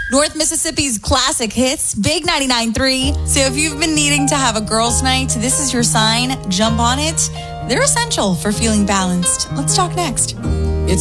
North Mississippi's classic hits, Big 99.3. So if you've been needing to have a girls' night, this is your sign. Jump on it. They're essential for feeling balanced. Let's talk next.